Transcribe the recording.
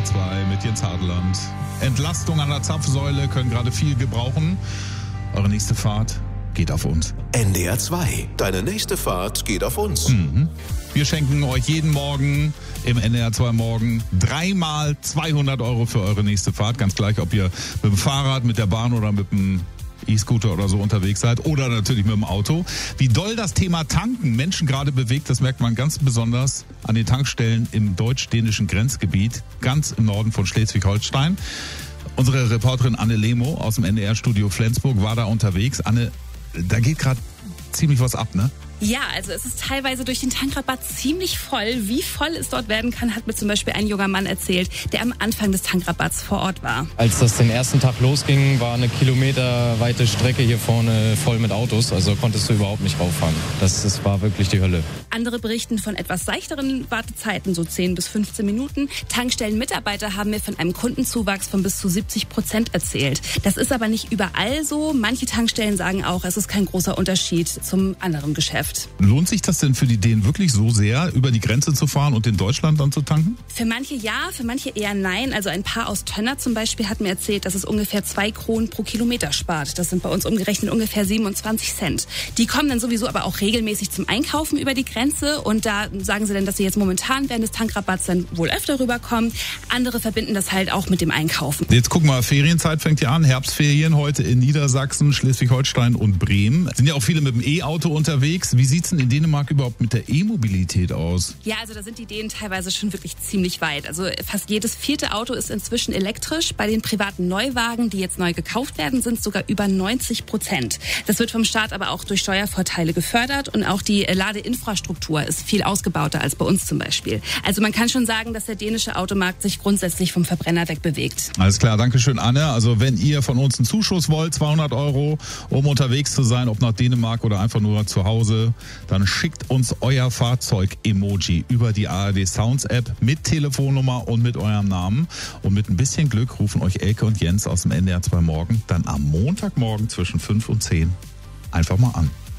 NDR 2 mit Jens Hadeland. Entlastung an der Zapfsäule, können gerade viel gebrauchen. Eure nächste Fahrt geht auf uns. NDR 2, deine nächste Fahrt geht auf uns. Wir schenken euch jeden Morgen im NDR 2 Morgen 3-mal 200 Euro für eure nächste Fahrt. Ganz gleich, ob ihr mit dem Fahrrad, mit der Bahn oder mit dem E-Scooter oder so unterwegs seid oder natürlich mit dem Auto. Wie doll das Thema Tanken Menschen gerade bewegt, das merkt man ganz besonders an den Tankstellen im deutsch-dänischen Grenzgebiet, ganz im Norden von Schleswig-Holstein. Unsere Reporterin Anne Lemo aus dem NDR-Studio Flensburg war da unterwegs. Anne, da geht gerade ziemlich was ab, ne? Ja, also es ist teilweise durch den Tankrabatt ziemlich voll. Wie voll es dort werden kann, hat mir zum Beispiel ein junger Mann erzählt, der am Anfang des Tankrabatts vor Ort war. Als das den ersten Tag losging, war eine kilometerweite Strecke hier vorne voll mit Autos. Also konntest du überhaupt nicht rauffahren. Das war wirklich die Hölle. Andere berichten von etwas seichteren Wartezeiten, so 10 bis 15 Minuten. Tankstellenmitarbeiter haben mir von einem Kundenzuwachs von bis zu 70% erzählt. Das ist aber nicht überall so. Manche Tankstellen sagen auch, es ist kein großer Unterschied zum anderen Geschäft. Lohnt sich das denn für die Dänen wirklich so sehr, über die Grenze zu fahren und in Deutschland dann zu tanken? Für manche ja, für manche eher nein. Also ein Paar aus Tönner zum Beispiel hat mir erzählt, dass es ungefähr 2 Kronen pro Kilometer spart. Das sind bei uns umgerechnet ungefähr 27 Cent. Die kommen dann sowieso aber auch regelmäßig zum Einkaufen über die Grenze. Und da sagen sie dann, dass sie jetzt momentan während des Tankrabatts dann wohl öfter rüberkommen. Andere verbinden das halt auch mit dem Einkaufen. Jetzt guck mal, Ferienzeit fängt ja an. Herbstferien heute in Niedersachsen, Schleswig-Holstein und Bremen. Sind ja auch viele mit dem E-Auto unterwegs. Wie sieht's denn in Dänemark überhaupt mit der E-Mobilität aus? Ja, also da sind die Dänen teilweise schon wirklich ziemlich weit. Also fast jedes 4. Auto ist inzwischen elektrisch. Bei den privaten Neuwagen, die jetzt neu gekauft werden, sind sogar über 90%. Das wird vom Staat aber auch durch Steuervorteile gefördert und auch die Ladeinfrastruktur ist viel ausgebauter als bei uns zum Beispiel. Also man kann schon sagen, dass der dänische Automarkt sich grundsätzlich vom Verbrenner wegbewegt. Alles klar, danke schön, Anne. Also wenn ihr von uns einen Zuschuss wollt, 200 Euro, um unterwegs zu sein, ob nach Dänemark oder einfach nur zu Hause, dann schickt uns euer Fahrzeug-Emoji über die ARD Sounds App mit Telefonnummer und mit eurem Namen. Und mit ein bisschen Glück rufen euch Elke und Jens aus dem NDR 2 Morgen dann am Montagmorgen zwischen 5 und 10 einfach mal an.